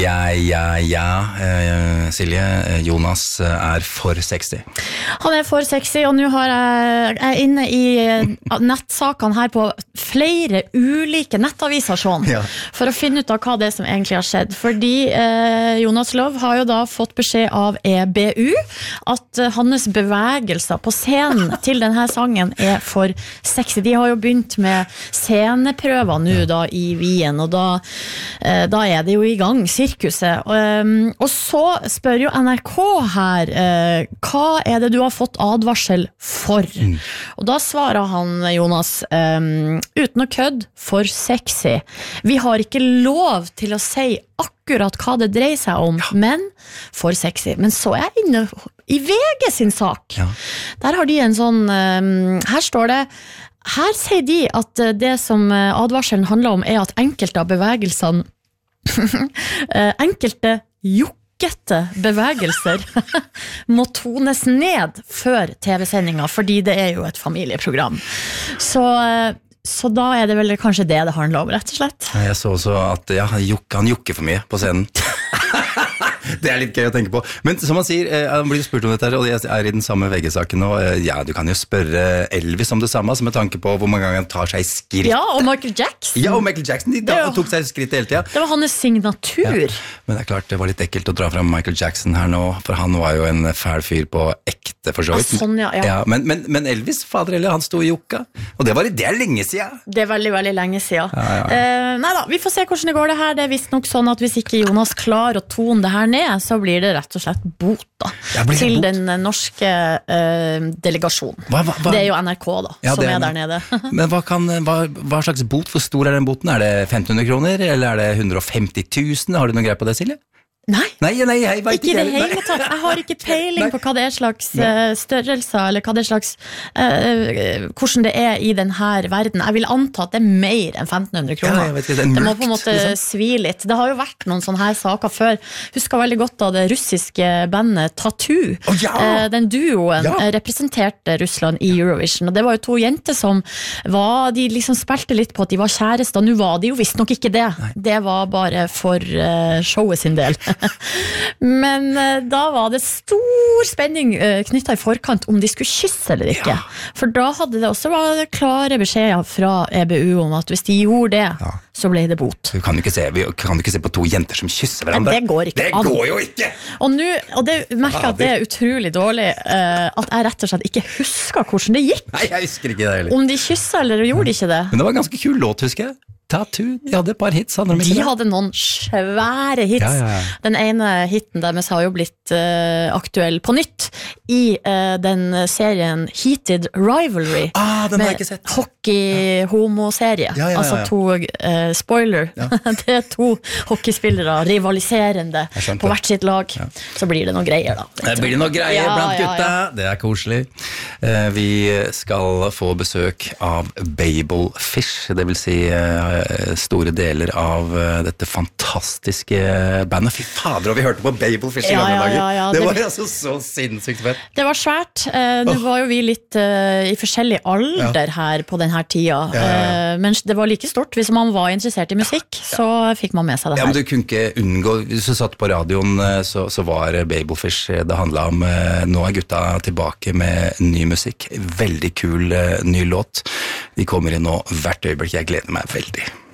Silje, Jonas for sexy. Han for sexy, og nå har jeg inne i nettsakene her på flere ulike nettaviser sånn, for å finne ut av hva det som egentlig har skjedd. Fordi Jonas Love har jo da fått beskjed av EBU at hans bevegelser på scenen til denne sangen for sexy. De har jo begynt med sceneprøver nå da i Wien, og da det jo i gang, sirkuset. Og så spør jo NRK her, hva det du har fått advarsel for? Og da svarer han, Jonas, uten å kødde, for sexy. Vi har ikke lov til å si akkurat hva det dreier seg om, men for sexy. Men så jeg inne i VG sin sak. Der har de en sånn, her står det, her sier de at det som advarselen handler om at enkelte av bevegelsene, enkelte jokkete bevegelser må tones ned før TV-sendinga, fordi det jo et familieprogram. Så da det vel kanskje det handler om, rett og slett. Jeg så også at han jokker for mye på scenen. Det litt gøy å tenke på. Men som han sier, han blir spurt om dette, og jeg i den samme VG-saken nå. Du kan jo spørre Elvis om det samme, som med tanke på hvor mange ganger han tar seg skritt. Ja, og Michael Jackson. Ja, og Michael Jackson, de tok seg skritt hele tiden. Det var hans signatur. Men det klart, det var litt ekkelt å dra frem Michael Jackson her nå, for han var jo en fæl fyr på ekte, for så vidt. Sånn, men Elvis, fader eller, han stod i jokka, og det lenge siden. Det veldig, veldig lenge siden. Neida, vi får se hvordan det går det her. Det visst nok sånn at hvis ikke Jonas klarer å tone det her ned, så blir det rett og slett bot da, til den norske delegasjonen. Det jo NRK da, som der nede. Men hva slags bot? Hvor stor den boten? Det 1500 kroner, eller det 150 000? Har du noen greie på det, Silje? Nei, jeg vet ikke det hele tatt. Jeg har ikke peiling på hva det slags størrelser, eller hva det slags hvordan det i denne verden. Jeg vil anta at det mer enn 1500 kroner. Det må på en måte svi litt. Det har jo vært noen sånne her saker før. Husker veldig godt av det russiske bandet Tattoo. Den duoen representerte Russland i Eurovision, og det var jo to jenter som de liksom spilte litt på at de var kjærester. Nå var de jo visst nok ikke det. Det var bare for showet sin del. Men da var det stor spenning knyttet i forkant om de skulle kysse eller ikke. For da hadde det også vært klare beskjeder fra EBU om at hvis de gjorde det, så ble det bot. Vi kan jo ikke se på to jenter som kysser hverandre. Det går ikke an. Det går jo ikke! Og det merker jeg at det utrolig dårlig at jeg rett og slett ikke husker hvordan det gikk. Nei, jeg husker ikke det heller. Om de kysset eller gjorde de ikke det. Men det var en ganske kul låt, husker jeg. Tattoo, de hadde et par hits. De hadde noen svære hits. Den ene hitten deres har jo blitt aktuell på nytt i den serien Heated Rivalry. Den har jeg ikke sett. Hockey-homo-serie. Altså to, spoiler, det to hockeyspillere rivaliserende på hvert sitt lag. Så blir det noen greier da. Det blir noen greier blant gutta. Det koselig. Vi skal få besøk av Babelfish, det vil si store deler av dette fantastiske bandet. Fy fader, og vi hørte på Babelfish i gamle dager. Det var altså så sinnssykt fett. Det var svært. Nå var jo vi litt i forskjellig alder her på denne tida. Men det var like stort. Hvis man var interessert i musikk, så fikk man med seg det her. Ja, men du kunne ikke unngå, hvis du satt på radioen, så var Babelfish, det handlet om, nå gutta tilbake med ny musikk. Veldig kul ny låt. De kommer inn nå hvert øyeblikk. Jeg gleder meg veldig.